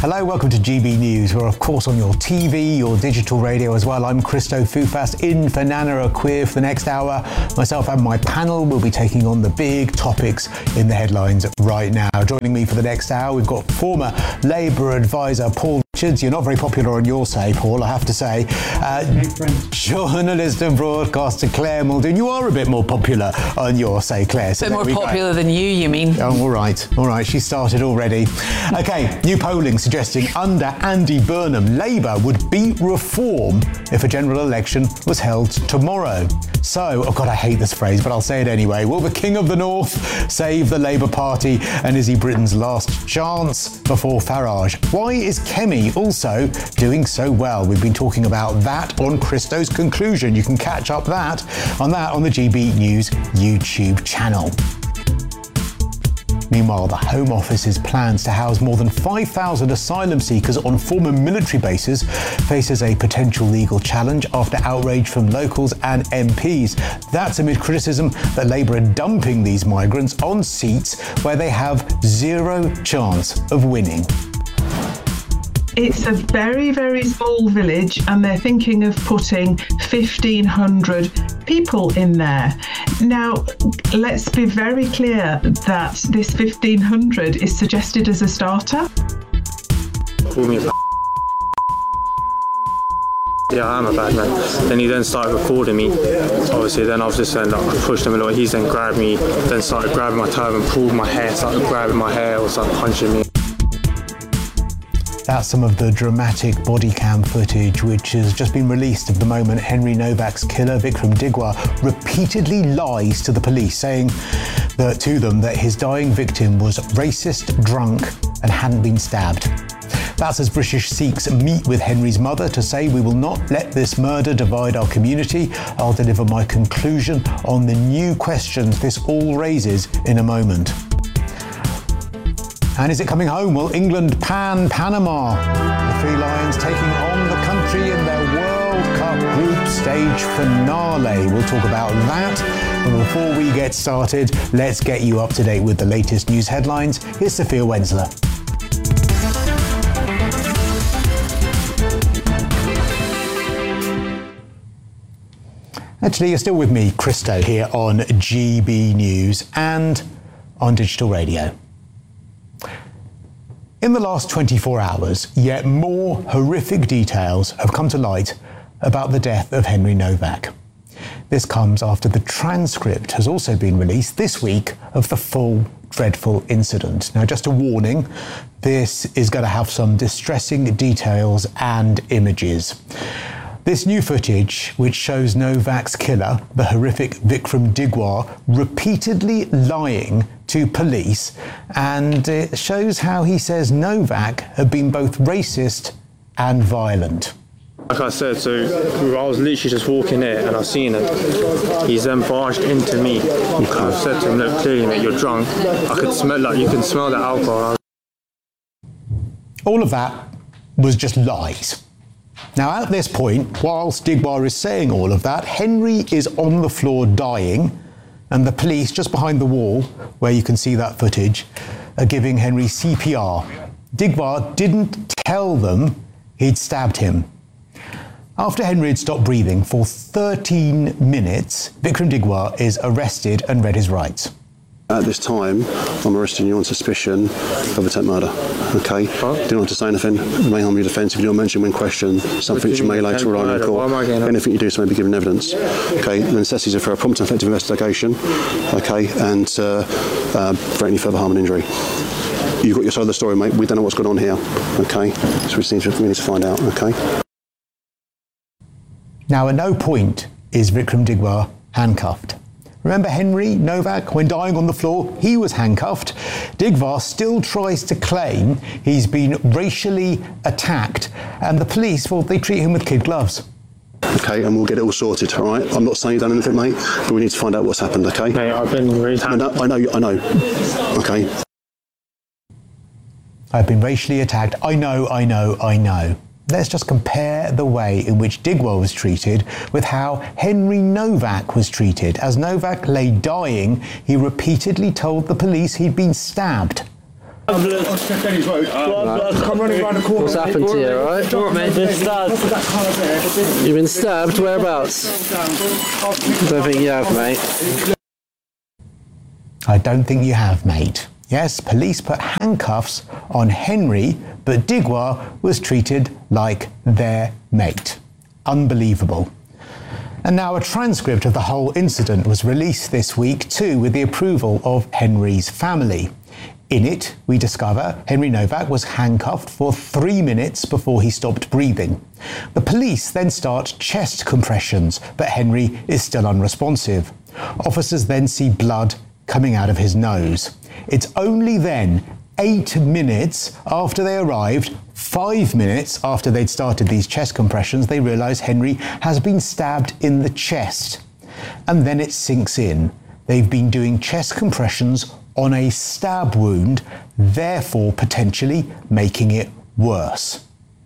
Hello, welcome to GB News. We're of course on your TV, your digital radio as well. I'm Christo Fufas in for Nana Akweer for the next hour. Myself and my panel will be taking on the big topics in the headlines right now. Joining me for the next hour, we've got former Labour advisor Paul Richards. You're not very popular on your say, Paul, I have to say. Journalist and broadcaster Claire Muldoon. You are a bit more popular on your say, Claire. So a bit more popular than you mean? Oh, all right. She started already. OK, new polling suggesting under Andy Burnham, Labour would beat reform if a general election was held tomorrow. So, oh God, I hate this phrase, but I'll say it anyway. Will the King of the North save the Labour Party? And is he Britain's last chance before Farage? Why is Kemi also doing so well? We've been talking about that on Christo's Conclusion. You can catch up on the GB News YouTube channel. Meanwhile, the Home Office's plans to house more than 5,000 asylum seekers on former military bases faces a potential legal challenge after outrage from locals and MPs. That's amid criticism that Labour are dumping these migrants on seats where they have zero chance of winning. It's a very, very small village and they're thinking of putting 1,500 people in there. Now, let's be very clear that this 1,500 is suggested as a starter. Call me a Yeah, I'm a bad man. Then he then started recording me. Obviously, then I was just saying, I pushed him a little. He's then grabbed me, then started grabbing my turban, pulled my hair, started grabbing my hair, or started punching me. That's some of the dramatic body cam footage which has just been released of the moment Henry Novak's killer, Vikram Digwa, repeatedly lies to the police, saying to them that his dying victim was racist, drunk, and hadn't been stabbed. That's as British Sikhs meet with Henry's mother to say, "We will not let this murder divide our community. I'll deliver my conclusion on the new questions this all raises in a moment." And is it coming home? Will England pan Panama? The Three Lions taking on the country in their World Cup group stage finale. We'll talk about that. But before we get started, let's get you up to date with the latest news headlines. Here's Sophia Wensler. Actually, you're still with me, Christo, here on GB News and on digital radio. In the last 24 hours, yet more horrific details have come to light about the death of Henry Novak. This comes after the transcript has also been released this week of the full dreadful incident. Now, just a warning, this is going to have some distressing details and images. This new footage, which shows Novak's killer, the horrific Vikram Digwa, repeatedly lying to police, and it shows how he says Novak had been both racist and violent. Like I said, so I was literally just walking there and I seen him. He's then barged into me. I said to him, "Look, clearly, mate, you're drunk." I could smell, like, you can smell the alcohol. All of that was just lies. Now, at this point, whilst Digwa is saying all of that, Henry is on the floor dying, and the police, just behind the wall, where you can see that footage, are giving Henry CPR. Digwa didn't tell them he'd stabbed him. After Henry had stopped breathing for 13 minutes, Vikram Digwa is arrested and read his rights. At this time, I'm arresting you on suspicion of attempt murder, okay? Huh? Do not have to say anything, it may harm your defence if you don't mention when questioned, something you may later rely on in court. Anything you do so may be given evidence, okay? The necessities are for a prompt and effective investigation, okay, and for any further harm and injury. You've got your side of the story, mate, we don't know what's going on here, okay? So we need to find out, okay? Now, at no point is Vikram Digwa handcuffed. Remember Henry Novak, when dying on the floor, he was handcuffed. Digwa still tries to claim he's been racially attacked, and the police, well, they treat him with kid gloves. Okay, and we'll get it all sorted, all right? I'm not saying you've done anything, mate, but we need to find out what's happened, okay? Mate, I've been raised. I know. Okay. I've been racially attacked. I know. Let's just compare the way in which Digwa was treated with how Henry Novak was treated. As Novak lay dying, he repeatedly told the police he'd been stabbed. Come running around the corner. What's happened to you, alright? You've been stabbed? Whereabouts? I don't think you have, mate. I don't think you have, mate. Yes, police put handcuffs on Henry, but Digwa was treated like their mate. Unbelievable. And now a transcript of the whole incident was released this week too, with the approval of Henry's family. In it, we discover Henry Novak was handcuffed for 3 minutes before he stopped breathing. The police then start chest compressions, but Henry is still unresponsive. Officers then see blood coming out of his nose. It's only then, 8 minutes after they arrived, 5 minutes after they'd started these chest compressions, they realise Henry has been stabbed in the chest. And then it sinks in. They've been doing chest compressions on a stab wound, therefore potentially making it worse.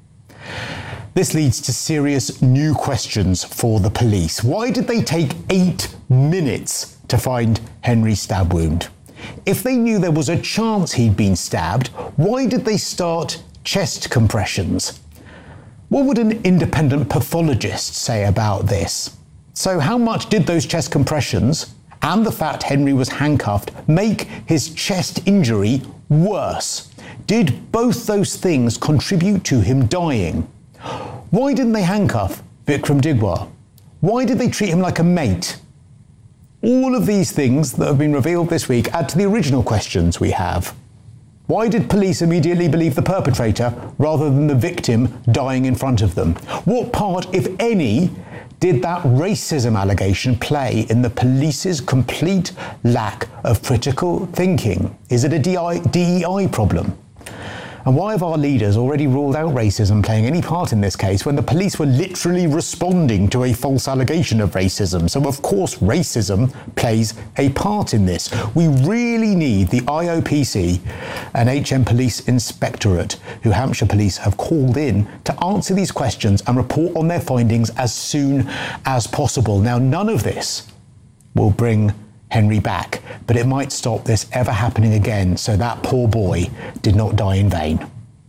This leads to serious new questions for the police. Why did they take 8 minutes to find Henry's stab wound? If they knew there was a chance he'd been stabbed, why did they start chest compressions? What would an independent pathologist say about this? So how much did those chest compressions and the fact Henry was handcuffed make his chest injury worse? Did both those things contribute to him dying? Why didn't they handcuff Vikram Digwa? Why did they treat him like a mate? All of these things that have been revealed this week add to the original questions we have. Why did police immediately believe the perpetrator rather than the victim dying in front of them? What part, if any, did that racism allegation play in the police's complete lack of critical thinking? Is it a DEI problem? And why have our leaders already ruled out racism playing any part in this case when the police were literally responding to a false allegation of racism? So of course racism plays a part in this. We really need the IOPC and HM Police Inspectorate, who Hampshire Police have called in, to answer these questions and report on their findings as soon as possible. Now, none of this will bring Henry back, but it might stop this ever happening again, so that poor boy did not die in vain.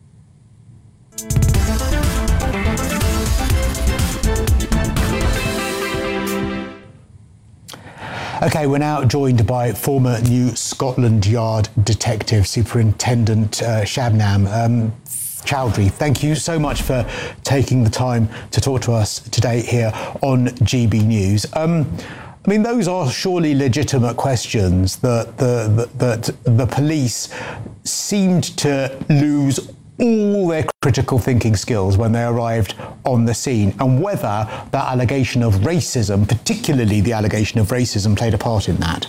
Okay, we're now joined by former New Scotland Yard Detective Superintendent Shabnam Chowdhury. Thank you so much for taking the time to talk to us today here on GB News. I mean, those are surely legitimate questions that the police seemed to lose all their critical thinking skills when they arrived on the scene, and whether that allegation of racism, particularly the allegation of racism, played a part in that.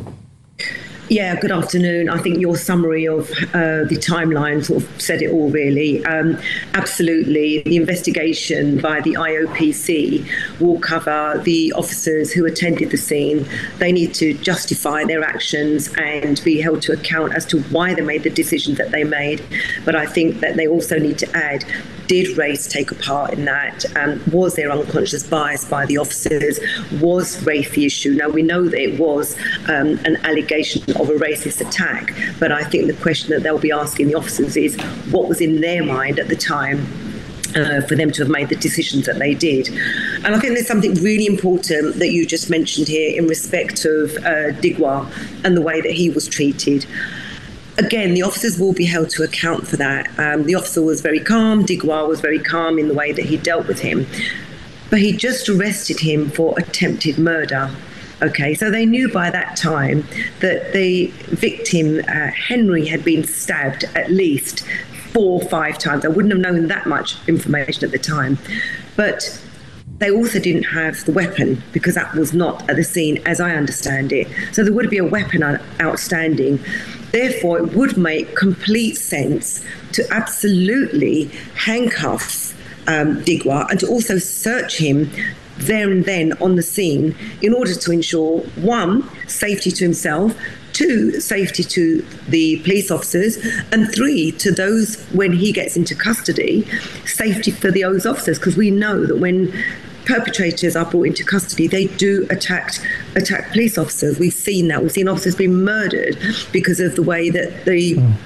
Yeah, good afternoon. I think your summary of the timeline sort of said it all, really. Absolutely. The investigation by the IOPC will cover the officers who attended the scene. They need to justify their actions and be held to account as to why they made the decisions that they made. But I think that they also need to add, did race take a part in that? Was there unconscious bias by the officers? Was race the issue? Now, we know that it was an allegation of a racist attack, but I think the question that they'll be asking the officers is what was in their mind at the time for them to have made the decisions that they did. And I think there's something really important that you just mentioned here in respect of Digwa and the way that he was treated. Again, the officers will be held to account for that. The officer was very calm. Digwa was very calm in the way that he dealt with him. But he just arrested him for attempted murder. Okay, so they knew by that time that the victim, Henry, had been stabbed at least 4 or 5 times. I wouldn't have known that much information at the time. But they also didn't have the weapon because that was not at the scene, as I understand it. So there would be a weapon outstanding. Therefore, it would make complete sense to absolutely handcuff Digwa and to also search him there and then on the scene in order to ensure, 1, safety to himself, 2, safety to the police officers, and 3, to those when he gets into custody, safety for those officers, because we know that when perpetrators are brought into custody, they do attack police officers. We've seen that. We've seen officers being murdered because of the way that the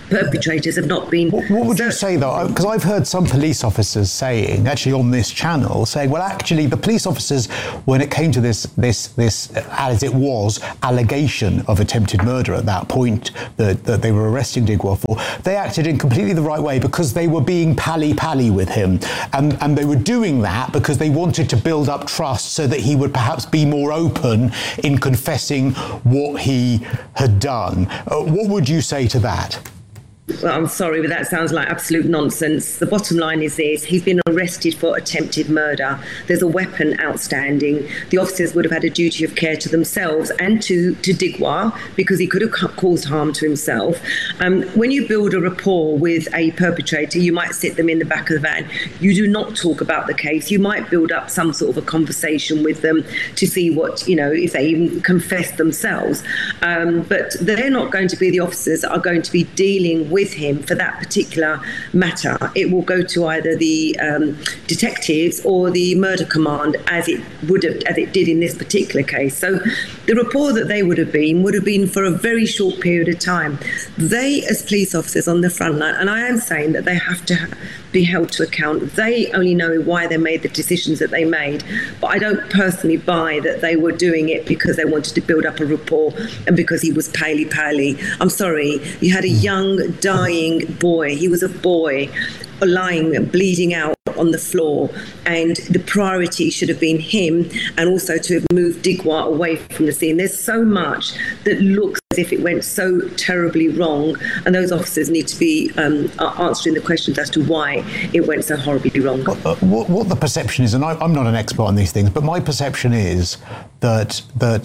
perpetrators have not been. What would you say, though? Because I've heard some police officers saying, actually on this channel, saying, well, actually, the police officers, when it came to this as it was, allegation of attempted murder at that point that they were arresting Digwa for, they acted in completely the right way because they were being pally-pally with him. And they were doing that because they wanted to build up trust so that he would perhaps be more open in confessing what he had done. What would you say to that? Well, I'm sorry, but that sounds like absolute nonsense. The bottom line is this: he's been arrested for attempted murder. There's a weapon outstanding. The officers would have had a duty of care to themselves and to Digwa, because he could have caused harm to himself. When you build a rapport with a perpetrator, you might sit them in the back of the van. You do not talk about the case. You might build up some sort of a conversation with them to see what, if they even confess themselves. But they're not going to be the officers that are going to be dealing with him for that particular matter. It will go to either the detectives or the murder command, as it did in this particular case. So the rapport that they would have been for a very short period of time. They, as police officers on the front line, and I am saying that they have to be held to account. They only know why they made the decisions that they made, but I don't personally buy that they were doing it because they wanted to build up a rapport and because he was pally-pally. I'm sorry, you had a young, dying boy. He was a boy lying, bleeding out on the floor, and the priority should have been him, and also to have moved Digwa away from the scene. There's so much that looks as if it went so terribly wrong, and those officers need to be answering the questions as to why it went so horribly wrong. What the perception is, and I'm not an expert on these things, but my perception is that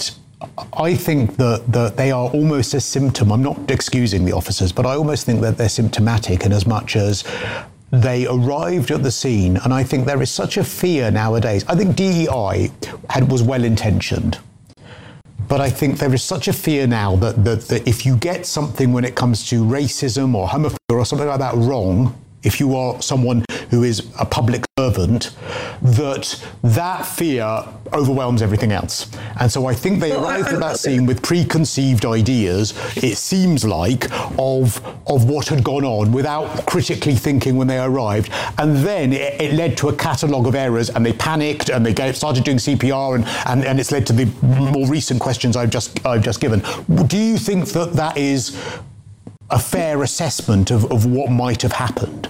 I think that they are almost a symptom. I'm not excusing the officers, but I almost think that they're symptomatic in as much as they arrived at the scene, and I think there is such a fear nowadays. I think DEI was well-intentioned, but I think there is such a fear now that if you get something when it comes to racism or homophobia or something like that wrong, if you are someone who is a public servant, that fear overwhelms everything else. And so I think they arrived at that scene with preconceived ideas, it seems like, of what had gone on without critically thinking when they arrived. And then it led to a catalogue of errors, and they panicked and they started doing CPR, and it's led to the more recent questions I've just given. Do you think that is a fair assessment of what might have happened?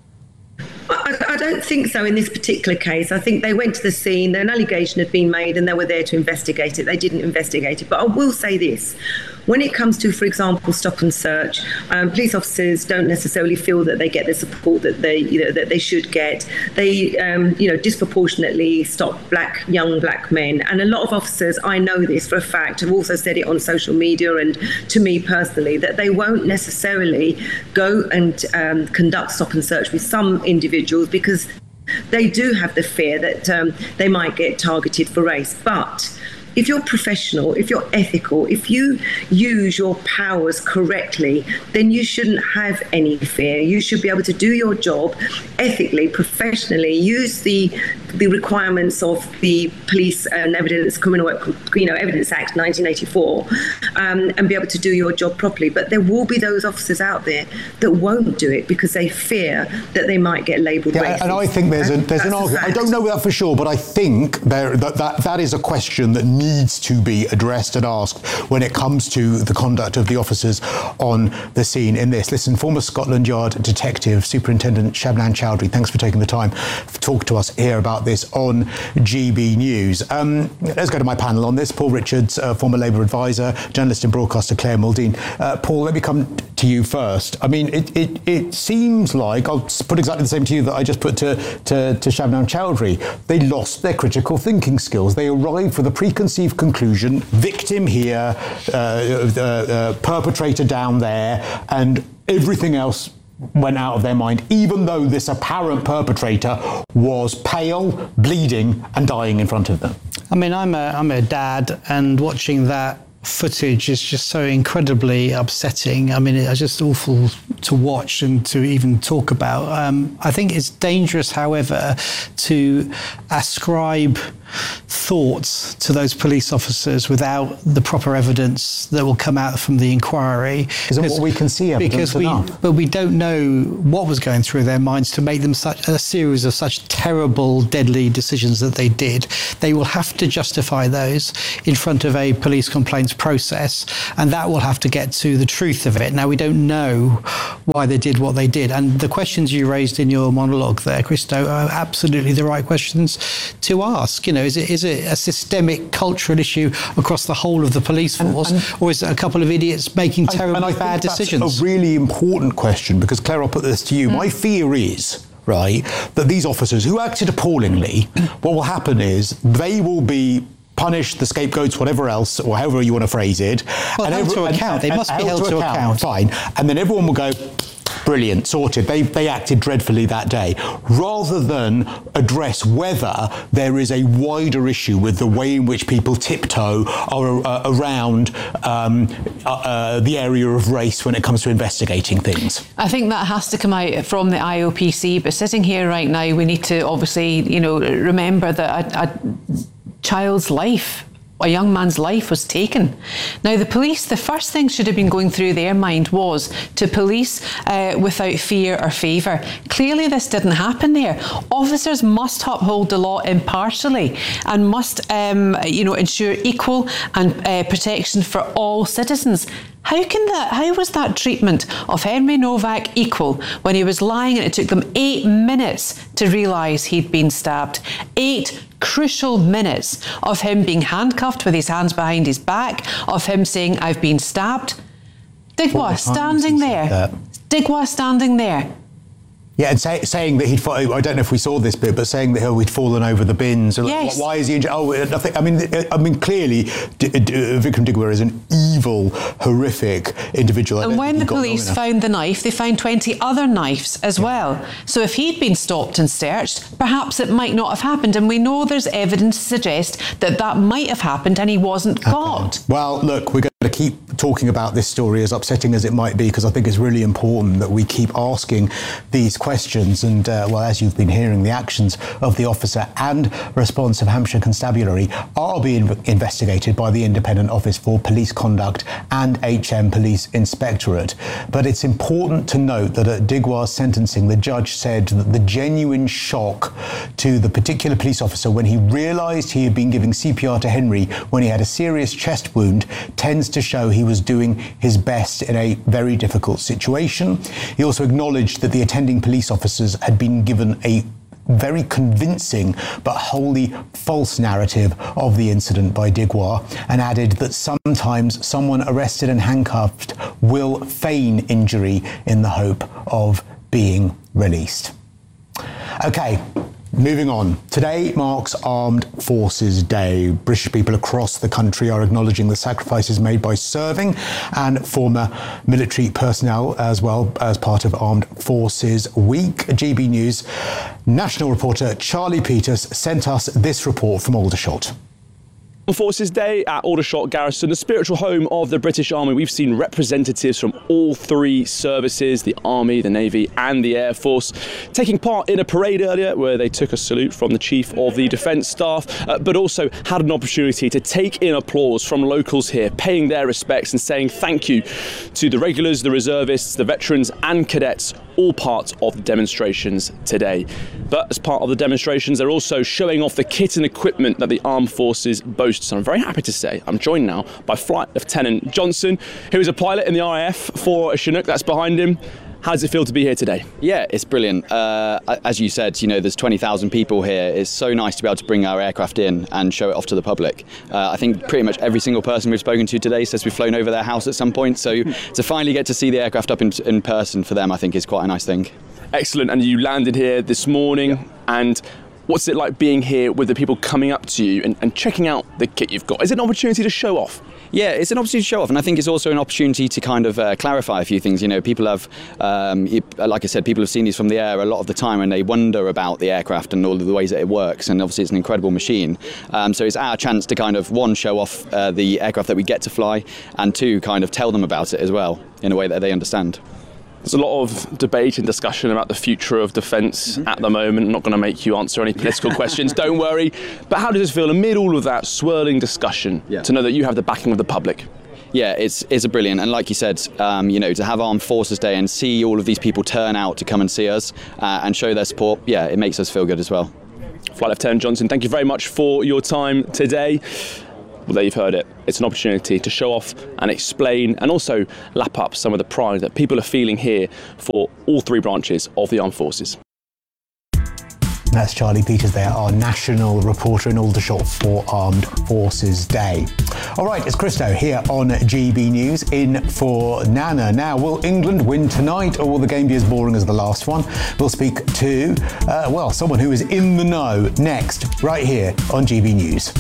I don't think so in this particular case. I think they went to the scene, an allegation had been made, and they were there to investigate it. They didn't investigate it. But I will say this. When it comes to, for example, stop and search, police officers don't necessarily feel that they get the support that they should get. They, disproportionately stop young black men. And a lot of officers, I know this for a fact, have also said it on social media and to me personally, that they won't necessarily go and conduct stop and search with some individuals because they do have the fear that they might get targeted for race. But if you're professional, if you're ethical, if you use your powers correctly, then you shouldn't have any fear. You should be able to do your job ethically, professionally, use the requirements of the Police and Criminal Evidence Act 1984, and be able to do your job properly. But there will be those officers out there that won't do it because they fear that they might get labelled racist. And I think there's an argument. I don't know that for sure, but I think that is a question that needs to be addressed and asked when it comes to the conduct of the officers on the scene in this. Listen, former Scotland Yard Detective Superintendent Shabnam Chowdhury, thanks for taking the time to talk to us here about this on GB News. Let's go to my panel on this. Paul Richards, former Labour advisor, journalist and broadcaster Claire Muldoon. Paul, let me come to you first. I mean, it seems like, I'll put exactly the same to you that I just put to Shabnam Chowdhury. They lost their critical thinking skills. They arrived with a preconceived conclusion, victim here, perpetrator down there, and everything else went out of their mind, even though this apparent perpetrator was pale, bleeding, and dying in front of them. I mean, I'm a dad, and watching that footage is just so incredibly upsetting. I mean, it's just awful to watch and to even talk about. I think it's dangerous, however, to ascribe thoughts to those police officers without the proper evidence that will come out from the inquiry. Isn't what we can see evidence enough? But we don't know what was going through their minds to make them such a series of such terrible, deadly decisions that they did. They will have to justify those in front of a police complaints process, and that will have to get to the truth of it. Now, we don't know why they did what they did, and the questions you raised in your monologue there, Christo, are absolutely the right questions to ask. You know, is it a systemic cultural issue across the whole of the police force, or is it a couple of idiots making terribly bad decisions? That's a really important question, because Claire, I'll put this to you. My fear is, right, that these officers who acted appallingly, what will happen is they will be punished, the scapegoats, whatever else, or however you want to phrase it. Well, held to account. They must be held to account. Fine. And then everyone will go, brilliant, sorted. They acted dreadfully that day, rather than address whether there is a wider issue with the way in which people tiptoe around the area of race when it comes to investigating things. I think that has to come out from the IOPC, but sitting here right now, we need to obviously, remember that a child's life, a young man's life, was taken. Now, the police, the first thing should have been going through their mind was to police without fear or favour. Clearly, this didn't happen there. Officers must uphold the law impartially and must, ensure equal and protection for all citizens. How was that treatment of Henry Novak equal when he was lying and it took them 8 minutes to realise he'd been stabbed? 8 crucial minutes of him being handcuffed with his hands behind his back, of him saying, "I've been stabbed." Digwa standing there. Digwa standing there. Yeah, and saying that he'd, I don't know if we saw this bit, but saying that he'd fallen over the bins. Yes. Why is he injured? Oh, nothing. I mean, clearly, Vikram Digwa is an evil, horrific individual. And when the police found the knife, they found 20 other knives as well. So if he'd been stopped and searched, perhaps it might not have happened. And we know there's evidence to suggest that that might have happened and he wasn't caught. Well, look, we're going to keep talking about this story, as upsetting as it might be, because I think it's really important that we keep asking these questions. And, as you've been hearing, the actions of the officer and response of Hampshire Constabulary are being investigated by the Independent Office for Police Conduct and HM Police Inspectorate. But it's important to note that at Digwa's sentencing, the judge said that the genuine shock to the particular police officer when he realised he had been giving CPR to Henry when he had a serious chest wound tends to show he was doing his best in a very difficult situation. He also acknowledged that the attending police officers had been given a very convincing but wholly false narrative of the incident by Digwa, and added that sometimes someone arrested and handcuffed will feign injury in the hope of being released. Okay. Moving on. Today marks Armed Forces Day. British people across the country are acknowledging the sacrifices made by serving and former military personnel, as well as part of Armed Forces Week. GB News national reporter Charlie Peters sent us this report from Aldershot. On Forces Day at Aldershot Garrison, the spiritual home of the British Army, we've seen representatives from all three services, the Army, the Navy and the Air Force, taking part in a parade earlier where they took a salute from the Chief of the Defence Staff, but also had an opportunity to take in applause from locals here, paying their respects and saying thank you to the regulars, the reservists, the veterans and cadets, all part of the demonstrations today. But as part of the demonstrations, they're also showing off the kit and equipment that the Armed Forces boast. So I'm very happy to say I'm joined now by Flight Lieutenant Johnson, who is a pilot in the RAF for a Chinook that's behind him. How does it feel to be here today? Yeah, it's brilliant. As you said, there's 20,000 people here. It's so nice to be able to bring our aircraft in and show it off to the public. I think pretty much every single person we've spoken to today says we've flown over their house at some point. So to finally get to see the aircraft up in person for them, I think is quite a nice thing. Excellent. And you landed here this morning, and what's it like being here with the people coming up to you and checking out the kit you've got? Is it an opportunity to show off? Yeah, it's an opportunity to show off, and I think it's also an opportunity to kind of clarify a few things. People have, like I said, people have seen these from the air a lot of the time, and they wonder about the aircraft and all of the ways that it works. And obviously, it's an incredible machine. So it's our chance to kind of, one, show off the aircraft that we get to fly, and two, kind of tell them about it as well in a way that they understand. There's a lot of debate and discussion about the future of defence at the moment. I'm not going to make you answer any political questions, don't worry. But how does it feel amid all of that swirling discussion to know that you have the backing of the public? Yeah, it's a brilliant, and like you said, to have Armed Forces Day and see all of these people turn out to come and see us and show their support, it makes us feel good as well. Flight Lieutenant Johnson, thank you very much for your time today. Well, there you've heard it. It's an opportunity to show off and explain and also lap up some of the pride that people are feeling here for all three branches of the Armed Forces. That's Charlie Peters there, our national reporter in Aldershot for Armed Forces Day. All right, it's Christo here on GB News in for Nana. Now, will England win tonight or will the game be as boring as the last one? We'll speak to, someone who is in the know next, right here on GB News.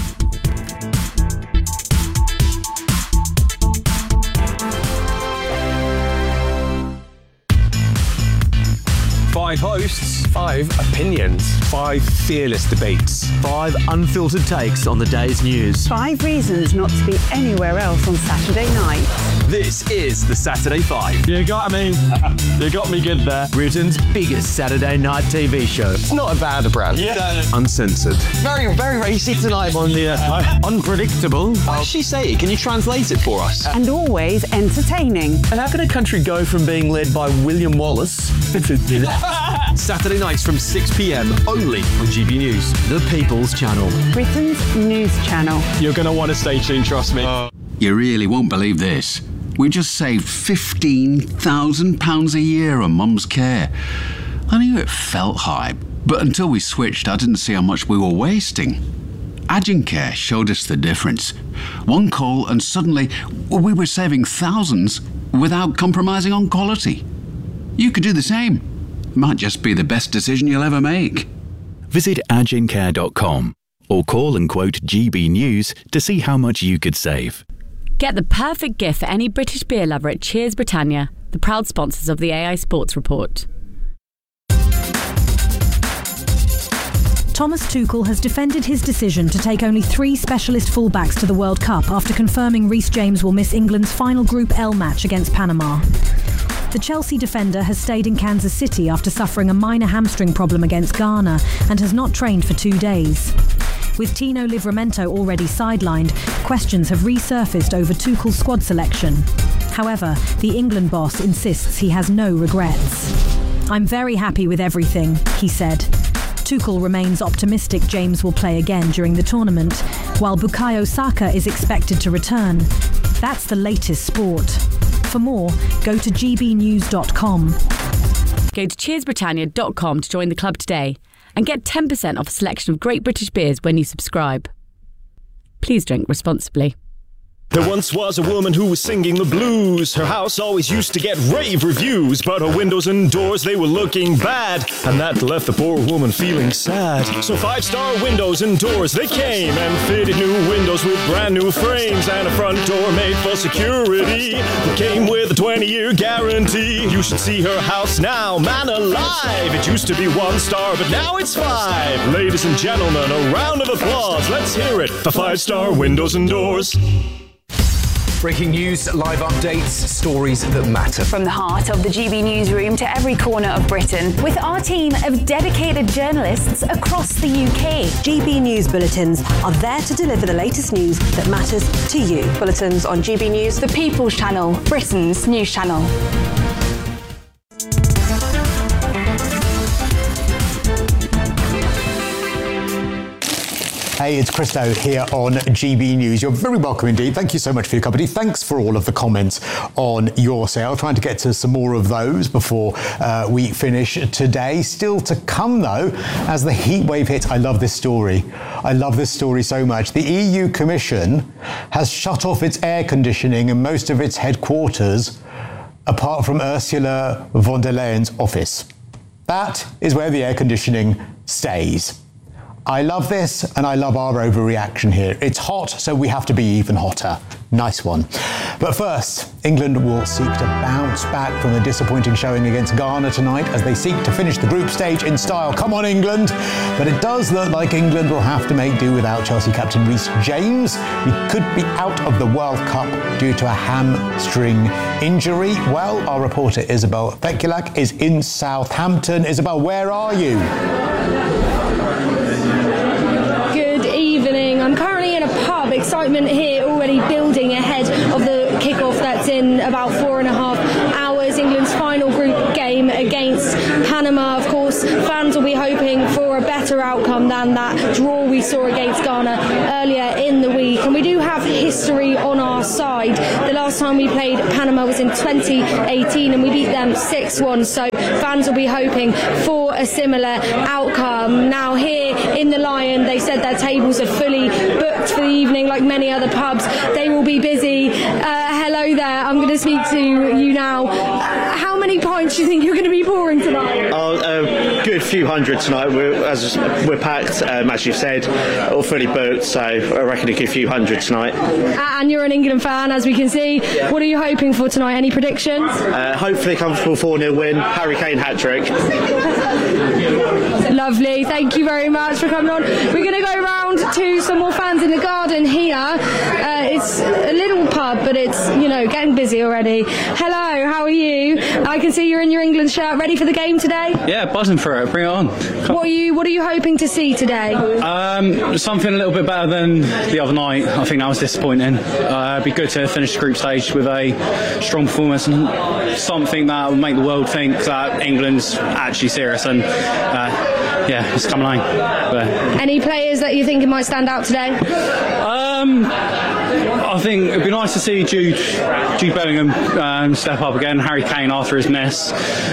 5 hosts, 5 opinions, 5 fearless debates, 5 unfiltered takes on the day's news, 5 reasons not to be anywhere else on Saturday night. This is the Saturday 5. You got me good there. Britain's biggest Saturday night TV show. It's not a bad brand. Yeah. Uncensored. Very, very racy tonight on the unpredictable. What did she say? Can you translate it for us? And always entertaining. And how can a country go from being led by William Wallace Saturday nights from 6 p.m. only on GB News, the People's Channel. Britain's news channel. You're going to want to stay tuned, trust me. You really won't believe this. We just saved £15,000 a year on Mum's care. I knew it felt high, but until we switched, I didn't see how much we were wasting. Agencare showed us the difference. One call and suddenly we were saving thousands without compromising on quality. You could do the same. Might just be the best decision you'll ever make. Visit agencare.com or call and quote GB News to see how much you could save. Get the perfect gift for any British beer lover at Cheers Britannia, the proud sponsors of the AI Sports Report. Thomas Tuchel has defended his decision to take only 3 specialist fullbacks to the World Cup after confirming Reece James will miss England's final Group L match against Panama. The Chelsea defender has stayed in Kansas City after suffering a minor hamstring problem against Ghana and has not trained for 2 days. With Tino Livramento already sidelined, questions have resurfaced over Tuchel's squad selection. However, the England boss insists he has no regrets. "I'm very happy with everything," he said. Tuchel remains optimistic James will play again during the tournament, while Bukayo Saka is expected to return. That's the latest sport. For more, go to gbnews.com. Go to cheersbritannia.com to join the club today and get 10% off a selection of great British beers when you subscribe. Please drink responsibly. There once was a woman who was singing the blues. Her house always used to get rave reviews, but her windows and doors, they were looking bad, and that left the poor woman feeling sad. So 5-star windows and doors, they came and fitted new windows with brand new frames and a front door made for security that came with a 20-year guarantee. You should see her house now, man alive. It used to be 1 star, but now it's 5. Ladies and gentlemen, a round of applause. Let's hear it for 5-star windows and doors. Breaking news, live updates, stories that matter. From the heart of the GB newsroom to every corner of Britain, with our team of dedicated journalists across the UK. GB News Bulletins are there to deliver the latest news that matters to you. Bulletins on GB News, the People's Channel, Britain's news channel. Hey, it's Christo here on GB News. You're very welcome indeed. Thank you so much for your company. Thanks for all of the comments on your sale. Trying to get to some more of those before we finish today. Still to come, though, as the heat wave hits. I love this story. I love this story so much. The EU Commission has shut off its air conditioning in most of its headquarters, apart from Ursula von der Leyen's office. That is where the air conditioning stays. I love this, and I love our overreaction here. It's hot, so we have to be even hotter. Nice one. But first, England will seek to bounce back from a disappointing showing against Ghana tonight as they seek to finish the group stage in style. Come on, England! But it does look like England will have to make do without Chelsea captain Reece James. He could be out of the World Cup due to a hamstring injury. Well, our reporter Isabel Fekulak is in Southampton. Isabel, where are you? Good evening. I'm currently in a pub. Excitement here already building ahead of the kick-off that's in about 4.5 hours. England's final group game against Panama. Of course, fans will be hoping for a better outcome than that draw we saw against Ghana earlier in the week. And we do have history on our side. The last time we played Panama was in 2018 and we beat them 6-1. So fans will be hoping for a similar outcome. Now here in the Lion, they said their tables are fully booked for the evening, like many other pubs. They will be busy. Hello there. I'm going to speak to you now. How many pints do you think you're going to be pouring tonight? A good few hundred tonight. We're packed, as you've said, all fully booked, so I reckon a good few hundred tonight. And you're an England fan, as we can see. What are you hoping for tonight? Any predictions? Hopefully a comfortable 4-0 win. Harry Kane hat-trick. Lovely. Thank you very much for coming on. We're going to go round to some more fans in the garden here. It's a little pub, but it's, getting busy already. Hello, how are you? I can see you're in your England shirt. Ready for the game today? Yeah, buzzing for it. Bring it on. What are you hoping to see today? Something a little bit better than the other night. I think that was disappointing. It'd be good to finish the group stage with a strong performance and something that will make the world think that England's actually serious and it's coming on. Any players that you think might stand out today? I think it'd be nice to see Jude Bellingham step up again, Harry Kane after his miss.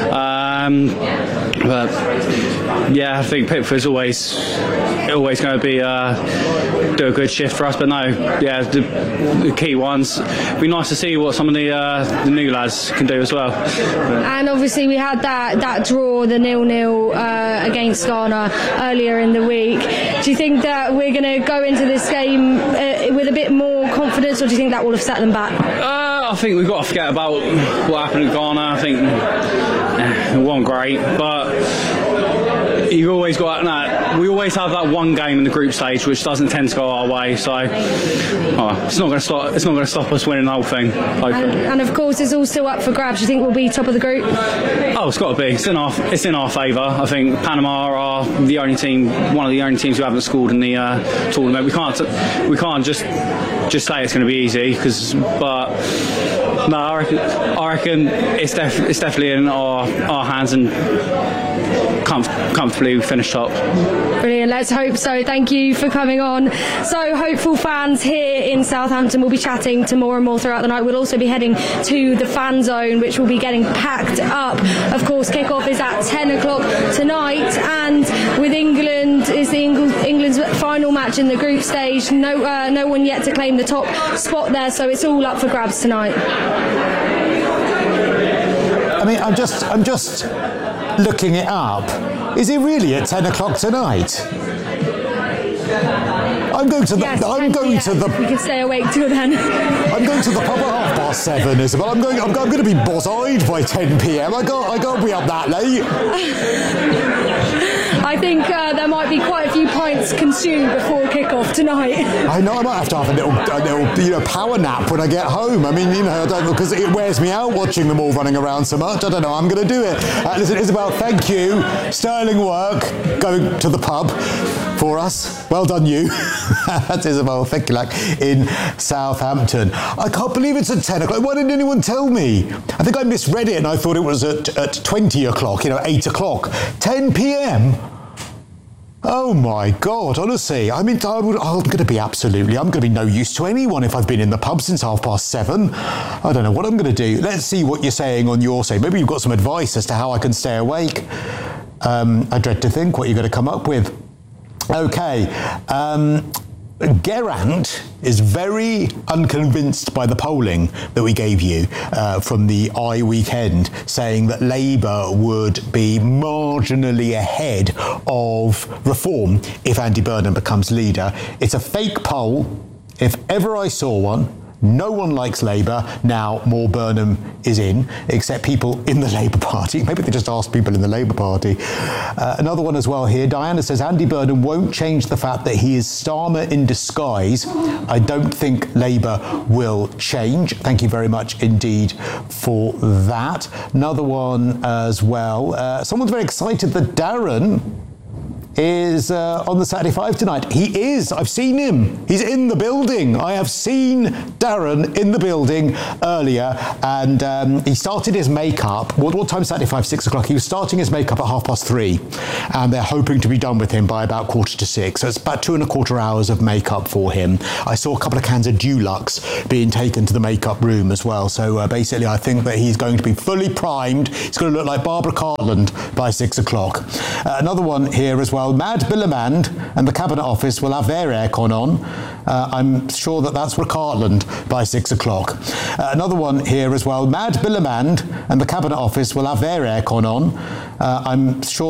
But yeah, I think Pickford's always going to be do a good shift for us. But no, yeah, the key ones. It'd be nice to see what some of the new lads can do as well. And obviously we had that draw, the 0-0 against Ghana earlier in the week. Do you think that we're going to go into this game with a bit more confidence, or do you think that will have set them back? I think we've got to forget about what happened at Ghana. I think it wasn't great, but you've always got that. We always have that one game in the group stage which doesn't tend to go our way, so it's not going to stop. It's not going to stop us winning the whole thing. And of course, it's all still up for grabs. Do you think we'll be top of the group? Oh, it's got to be. It's in our favour. I think Panama are one of the only teams who haven't scored in the tournament. We can't just say it's going to be easy, but no, I reckon it's definitely in our hands, and comfortably finish top. Brilliant, let's hope so. Thank you for coming on. So hopeful fans here in Southampton will be chatting to more and more throughout the night. We'll also be heading to the fan zone, which will be getting packed up. Of course, kick-off is at 10 o'clock tonight, and with England is England's final match in the group stage. No one yet to claim the top spot there, so it's all up for grabs tonight. I mean, I'm just looking it up. Is it really at 10 o'clock tonight? I'm going to the. We can stay awake till then. I'm going to the pub at 7:30, Isabel. I'm going to be buzz-eyed by 10 p.m. I can't be up that late. I think there might be quite a few pints consumed before kick-off tonight. I know I might have to have a little power nap when I get home. I mean, I don't know, because it wears me out watching them all running around so much. I don't know. I'm going to do it. Listen, Isabel, thank you. Sterling work going to the pub for us. Well done, you. That's Isabel Fekulak in Southampton. I can't believe it's at 10 o'clock. Why didn't anyone tell me? I think I misread it and I thought it was at 20 o'clock, 8 o'clock. 10 p.m? Oh my God, honestly, I mean, I'm going to be no use to anyone if I've been in the pub since 7:30. I don't know what I'm going to do. Let's see what you're saying on your side. Maybe you've got some advice as to how I can stay awake. I dread to think what you're going to come up with. Okay, Geraint is very unconvinced by the polling that we gave you from the weekend, saying that Labour would be marginally ahead of Reform if Andy Burnham becomes leader. It's a fake poll, if ever I saw one. No one likes Labour now more Burnham is in, except people in the Labour Party. Maybe they just asked people in the Labour Party. Another one as well here. Diana says Andy Burnham won't change the fact that he is Starmer in disguise. I don't think Labour will change. Thank you very much indeed for that. Another one as well. Someone's very excited that Darren is on the Saturday 5 tonight. He is. I've seen him. He's in the building. I have seen Darren in the building earlier, and he started his makeup. What time Saturday 5? 6 o'clock. He was starting his makeup at 3:30, and they're hoping to be done with him by about 5:45. So it's about 2.25 hours of makeup for him. I saw a couple of cans of Dulux being taken to the makeup room as well. So basically, I think that he's going to be fully primed. He's going to look like Barbara Cartland by 6 o'clock. Another one here as well. Mad Billermand and the Cabinet Office will have their aircon on. I'm sure that that's for Cartland by 6 o'clock. Another one here as well. Mad Billermand and the Cabinet Office will have their aircon on. I'm sure